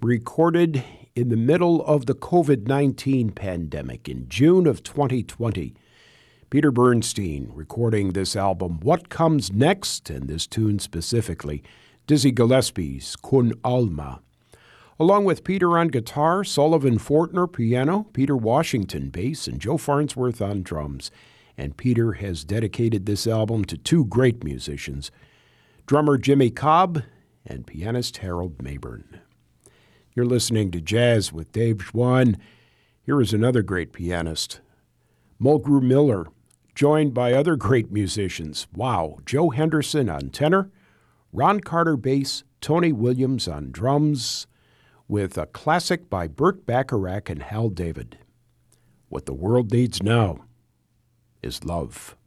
recorded in the middle of the COVID-19 pandemic in June of 2020. Peter Bernstein recording this album, What Comes Next, and this tune specifically, Dizzy Gillespie's Con Alma. Along with Peter on guitar, Sullivan Fortner piano, Peter Washington bass, and Joe Farnsworth on drums. And Peter has dedicated this album to two great musicians, drummer Jimmy Cobb and pianist Harold Mayburn. You're listening to Jazz with Dave Schwann. Here is another great pianist, Mulgrew Miller, joined by other great musicians. Wow, Joe Henderson on tenor, Ron Carter bass, Tony Williams on drums, with a classic by Burt Bacharach and Hal David. What the world needs now is love.